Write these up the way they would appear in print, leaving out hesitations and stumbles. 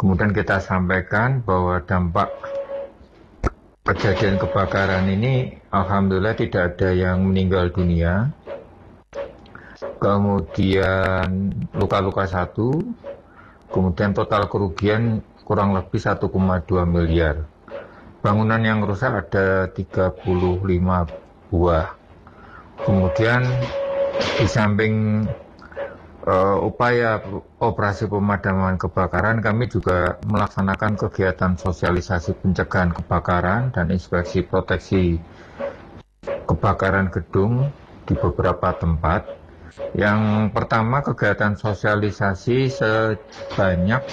Kemudian kita sampaikan bahwa dampak kejadian kebakaran ini alhamdulillah tidak ada yang meninggal dunia. Kemudian luka-luka 1, kemudian total kerugian kurang lebih 1,2 miliar. Bangunan yang rusak ada 35 buah. Kemudian di samping upaya operasi pemadaman kebakaran, kami juga melaksanakan kegiatan sosialisasi pencegahan kebakaran dan inspeksi proteksi kebakaran gedung di beberapa tempat. Yang pertama, kegiatan sosialisasi sebanyak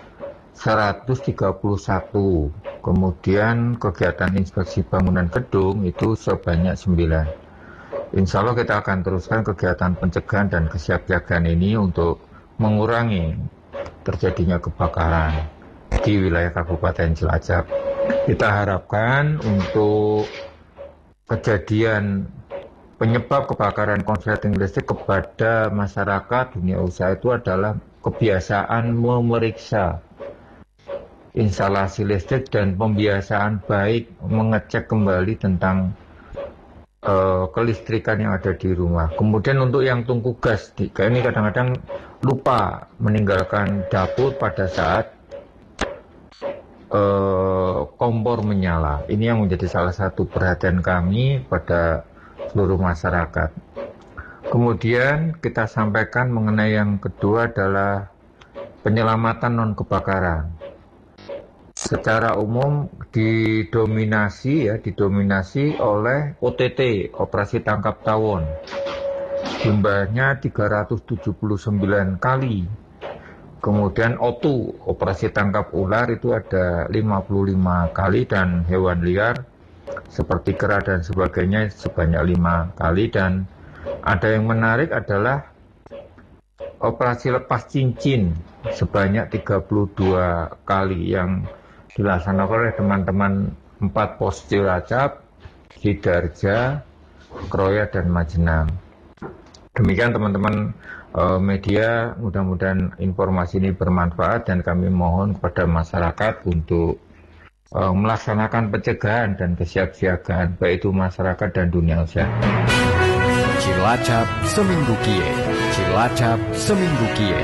131, kemudian kegiatan inspeksi bangunan gedung itu sebanyak 9. Insya Allah kita akan teruskan kegiatan pencegahan dan kesiapsiagaan ini untuk mengurangi terjadinya kebakaran di wilayah Kabupaten Cilacap. Kita harapkan untuk kejadian penyebab kebakaran konsleting listrik kepada masyarakat dunia usaha itu adalah kebiasaan memeriksa instalasi listrik dan pembiasaan baik mengecek kembali tentang kelistrikan yang ada di rumah. Kemudian untuk yang tungku gas, ini kadang-kadang lupa meninggalkan dapur pada saat kompor menyala. Ini yang menjadi salah satu perhatian kami pada seluruh masyarakat. Kemudian kita sampaikan mengenai yang kedua adalah penyelamatan non kebakaran. Secara umum didominasi oleh OTT, operasi tangkap tawon. Jumlahnya 379 kali. Kemudian OTU, operasi tangkap ular itu ada 55 kali dan hewan liar seperti kera dan sebagainya sebanyak 5 kali. Dan ada yang menarik adalah operasi lepas cincin sebanyak 32 kali yang dilaksanakan oleh teman-teman 4 pos Cilacap, Sidarja, Kroya, dan Majenang. Demikian teman-teman media, mudah-mudahan informasi ini bermanfaat dan kami mohon kepada masyarakat untuk melaksanakan pencegahan dan kesiapsiagaan baik itu masyarakat dan dunia usaha. Cilacap seminggu kie, Cilacap seminggu kie.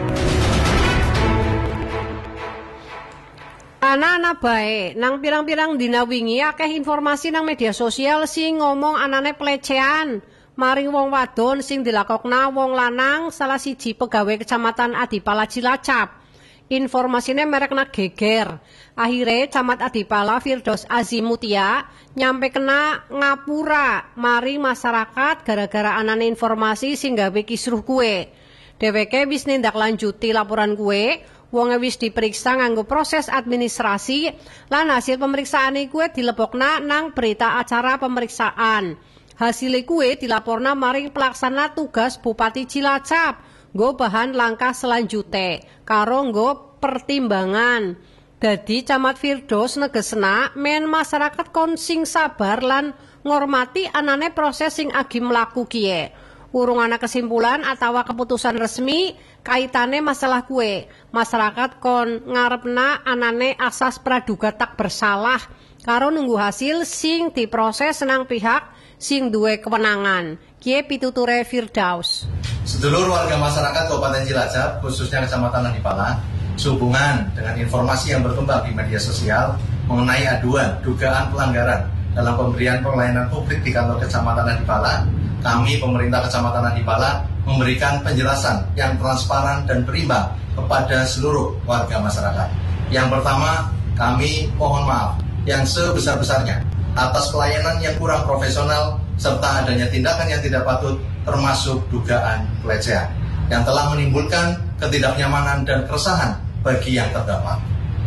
Anak-anak baik, nang pirang-pirang dina wingi akeh informasi nang media sosial sing ngomong anane pelecehan maring wong wadon sing dilakokna wong lanang salah siji pegawai Kecamatan Adipala Cilacap. Informasine merekna geger. Akhire Camat Adipala Firdaus Azimutia nyampe kena ngapura maring masyarakat gara-gara anane informasi sing gawe kisruh kue. Dheweke wis nindaklanjuti laporan kue. Wonge wis diperiksa nganggo proses administrasi lan hasil pemeriksaan kuwe dilebokna nang berita acara pemeriksaan. Hasil kuwe dilaporna maring pelaksana tugas Bupati Cilacap nggo bahan langkah selanjutnya karo nggo pertimbangan. Dadi Camat Firdaus negesna men masyarakat kon sing sabar lan ngormati anane proses sing agi mlaku kiye. Urung ana kesimpulan atau keputusan resmi kaitane masalah kue. Masyarakat kon ngarepna anane asas praduga tak bersalah karo nunggu hasil sing diproses nang pihak sing duwe kewenangan. Kie pituture Firdaus. Sedulur warga masyarakat Kabupaten Cilacap, khususnya Kecamatan Adipala, sehubungan dengan informasi yang berkembang di media sosial mengenai aduan dugaan pelanggaran dalam pemberian pelayanan publik di kantor Kecamatan Adipala, kami pemerintah Kecamatan Adipala memberikan penjelasan yang transparan dan berimbang kepada seluruh warga masyarakat. Yang pertama, kami mohon maaf yang sebesar-besarnya atas pelayanan yang kurang profesional serta adanya tindakan yang tidak patut termasuk dugaan pelecehan yang telah menimbulkan ketidaknyamanan dan keresahan bagi yang terdampak.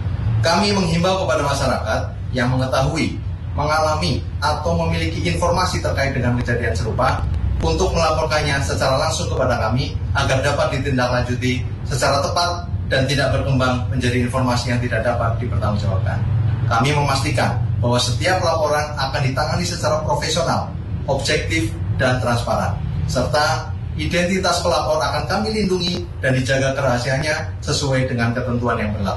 Kami menghimbau kepada masyarakat yang mengetahui, mengalami, atau memiliki informasi terkait dengan kejadian serupa untuk melaporkannya secara langsung kepada kami agar dapat ditindaklanjuti secara tepat dan tidak berkembang menjadi informasi yang tidak dapat dipertanggungjawabkan. Kami memastikan bahwa setiap laporan akan ditangani secara profesional, objektif, dan transparan, serta identitas pelapor akan kami lindungi dan dijaga kerahasiaannya sesuai dengan ketentuan yang berlaku.